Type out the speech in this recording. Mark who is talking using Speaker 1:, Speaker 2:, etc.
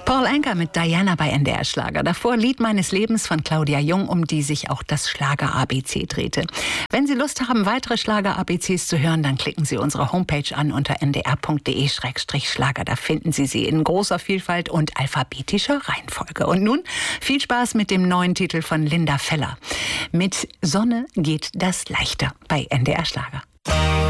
Speaker 1: Paul Anka mit Diana bei NDR Schlager. Davor Lied meines Lebens von Claudia Jung, um die sich auch das Schlager-ABC drehte. Wenn Sie Lust haben, weitere Schlager-ABCs zu hören, dann klicken Sie unsere Homepage an unter ndr.de/Schlager. Da finden Sie sie in großer Vielfalt und alphabetischer Reihenfolge. Und nun viel Spaß mit dem neuen Titel von Linda Feller. Mit Sonne geht das leichter bei NDR Schlager.